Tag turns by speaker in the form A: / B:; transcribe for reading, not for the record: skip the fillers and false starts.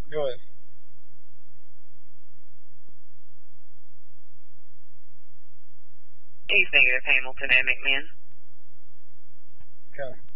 A: Go ahead.
B: He's negative Hamilton and McMahon.
A: Okay.